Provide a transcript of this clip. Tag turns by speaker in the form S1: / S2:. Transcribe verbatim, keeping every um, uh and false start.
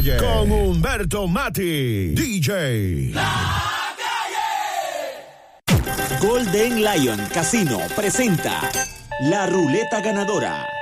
S1: calle con Humberto Mati, D J.
S2: La calle.
S3: Golden Lion Casino presenta La Ruleta Ganadora.